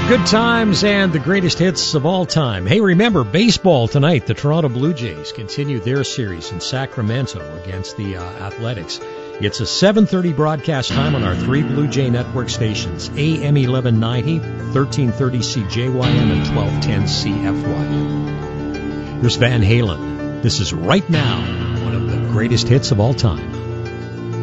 Good times and the greatest hits of all time. Hey, remember, baseball tonight. The Toronto Blue Jays continue their series in Sacramento against the Athletics. It's a 7:30 broadcast time on our 3 Blue Jay network stations, AM 1190, 1330 CJYM, and 1210 CFYM. Here's Van Halen. This is Right Now, one of the greatest hits of all time.